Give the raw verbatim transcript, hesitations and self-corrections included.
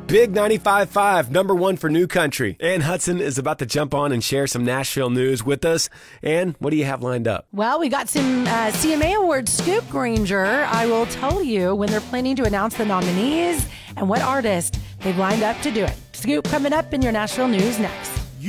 Big ninety-five point five, number one for new country. Ann Hudson is about to jump on and share some Nashville news with us. Ann, what do you have lined up? Well, we got some uh, C M A Awards scoop, Granger. I will tell you when they're planning to announce the nominees and what artist they've lined up to do it. Scoop coming up in your Nashville news next.